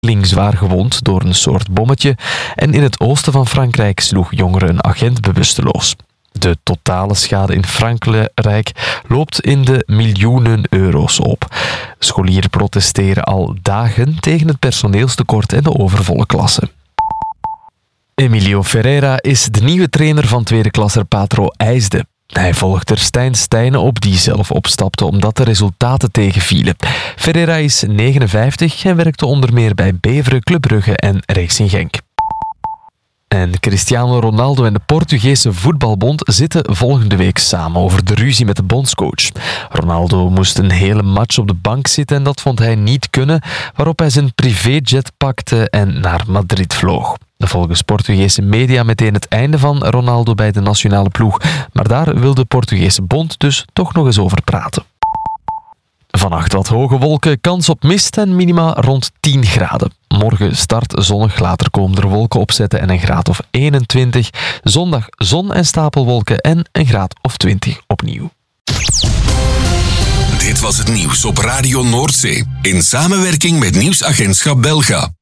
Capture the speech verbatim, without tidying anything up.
zwaar gewond door een soort bommetje en in het oosten van Frankrijk sloeg jongeren een agent bewusteloos. De totale schade in Frankrijk loopt in de miljoenen euro's op. Scholieren protesteren al dagen tegen het personeelstekort en de overvolle klassen. Emilio Ferreira is de nieuwe trainer van tweede klasser Patro IJsde. Hij volgt er Stijn Stijnen op, die zelf opstapte omdat de resultaten tegenvielen. Ferreira is negenenvijftig en werkte onder meer bij Beveren, Club Brugge en Racing Genk. En Cristiano Ronaldo en de Portugese voetbalbond zitten volgende week samen over de ruzie met de bondscoach. Ronaldo moest een hele match op de bank zitten en dat vond hij niet kunnen, waarop hij zijn privéjet pakte en naar Madrid vloog. Volgens Portugese media meteen het einde van Ronaldo bij de nationale ploeg, maar daar wil de Portugese bond dus toch nog eens over praten. Vannacht wat hoge wolken, kans op mist en minima rond tien graden. Morgen start zonnig, later komen er wolken opzetten en een graad of eenentwintig. Zondag zon en stapelwolken en een graad of twintig opnieuw. Dit was het nieuws op Radio Noordzee in samenwerking met Nieuwsagentschap Belga.